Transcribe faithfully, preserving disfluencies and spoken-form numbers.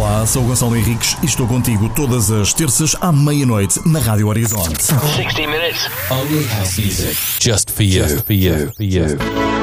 Olá, sou o Gonçalo Henriques e estou contigo todas as terças à meia-noite na Rádio Horizonte. sixty minutes only house music. Just for you. Just for you. For you.